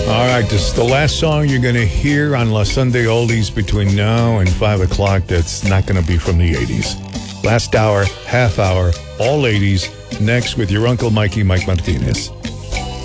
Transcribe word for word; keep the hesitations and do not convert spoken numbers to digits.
All right, this is the last song you're going to hear on La Sunday Oldies between now and five o'clock. That's not going to be from the eighties. Last hour, half hour, all eighties. Next with your Uncle Mikey, Mike Martinez.